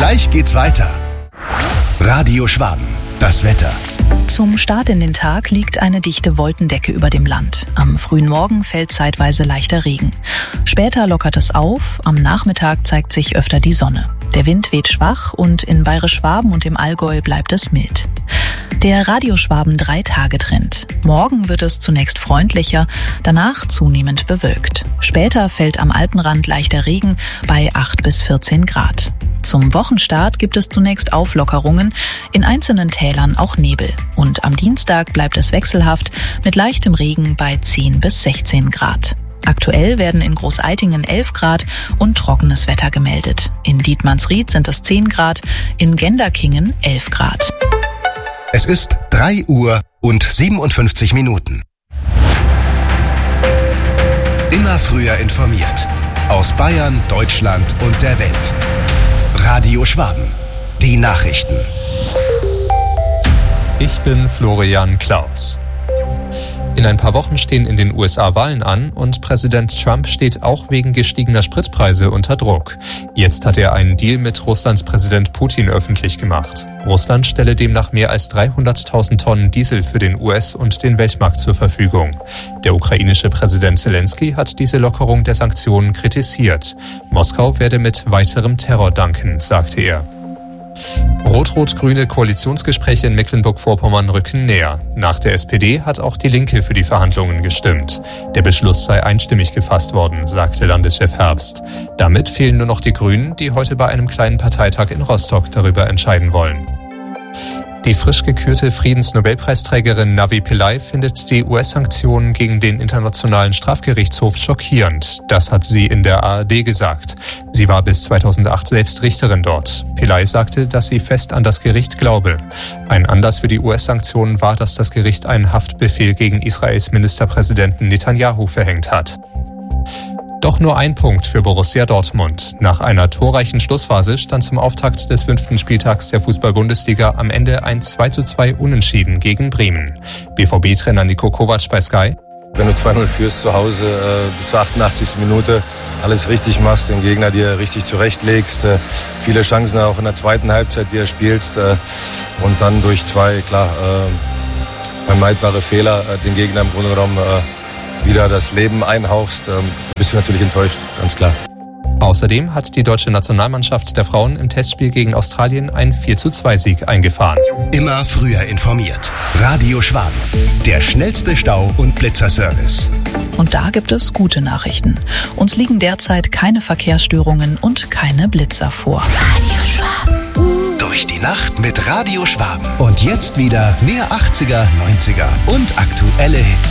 Gleich geht's weiter. Radio Schwaben, das Wetter. Zum Start in den Tag liegt eine dichte Wolkendecke über dem Land. Am frühen Morgen fällt zeitweise leichter Regen. Später lockert es auf, am Nachmittag zeigt sich öfter die Sonne. Der Wind weht schwach und in Bayerisch-Schwaben und im Allgäu bleibt es mild. Der Radio-Schwaben 3-Tage-Trend. Morgen wird es zunächst freundlicher, danach zunehmend bewölkt. Später fällt am Alpenrand leichter Regen bei 8 bis 14 Grad. Zum Wochenstart gibt es zunächst Auflockerungen, in einzelnen Tälern auch Nebel. Und am Dienstag bleibt es wechselhaft mit leichtem Regen bei 10 bis 16 Grad. Aktuell werden in Großaitingen 11 Grad und trockenes Wetter gemeldet. In Dietmannsried sind es 10 Grad, in Genderkingen 11 Grad. Es ist 3 Uhr und 57 Minuten. Immer früher informiert. Aus Bayern, Deutschland und der Welt. Radio Schwaben. Die Nachrichten. Ich bin Florian Klaus. In ein paar Wochen stehen in den USA Wahlen an und Präsident Trump steht auch wegen gestiegener Spritpreise unter Druck. Jetzt hat er einen Deal mit Russlands Präsident Putin öffentlich gemacht. Russland stelle demnach mehr als 300.000 Tonnen Diesel für den US- und den Weltmarkt zur Verfügung. Der ukrainische Präsident Zelensky hat diese Lockerung der Sanktionen kritisiert. Moskau werde mit weiterem Terror danken, sagte er. Rot-rot-grüne Koalitionsgespräche in Mecklenburg-Vorpommern rücken näher. Nach der SPD hat auch die Linke für die Verhandlungen gestimmt. Der Beschluss sei einstimmig gefasst worden, sagte Landeschef Herbst. Damit fehlen nur noch die Grünen, die heute bei einem kleinen Parteitag in Rostock darüber entscheiden wollen. Die frisch gekürte Friedensnobelpreisträgerin Navi Pillay findet die US-Sanktionen gegen den Internationalen Strafgerichtshof schockierend. Das hat sie in der ARD gesagt. Sie war bis 2008 selbst Richterin dort. Pillay sagte, dass sie fest an das Gericht glaube. Ein Anlass für die US-Sanktionen war, dass das Gericht einen Haftbefehl gegen Israels Ministerpräsidenten Netanyahu verhängt hat. Doch nur ein Punkt für Borussia Dortmund. Nach einer torreichen Schlussphase stand zum Auftakt des 5. Spieltags der Fußball-Bundesliga am Ende ein 2:2 Unentschieden gegen Bremen. BVB-Trainer Niko Kovac bei Sky: Wenn du 2-0 führst zu Hause, bis zur 88. Minute alles richtig machst, den Gegner dir richtig zurechtlegst, viele Chancen auch in der zweiten Halbzeit, die er spielst, und dann durch 2, vermeidbare Fehler den Gegner im Grunde genommen wieder das Leben einhauchst, bist du natürlich enttäuscht, ganz klar. Außerdem hat die deutsche Nationalmannschaft der Frauen im Testspiel gegen Australien einen 4:2-Sieg eingefahren. Immer früher informiert. Radio Schwaben. Der schnellste Stau- und Blitzerservice. Und da gibt es gute Nachrichten. Uns liegen derzeit keine Verkehrsstörungen und keine Blitzer vor. Radio Schwaben. Durch die Nacht mit Radio Schwaben. Und jetzt wieder mehr 80er, 90er und aktuelle Hits.